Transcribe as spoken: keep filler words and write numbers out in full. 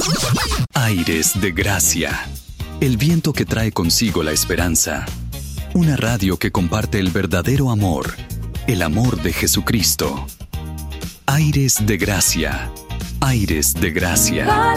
Aires de Gracia. El viento que trae consigo la esperanza. Una radio que comparte el verdadero amor, el amor de Jesucristo. Aires de Gracia. Aires de Gracia.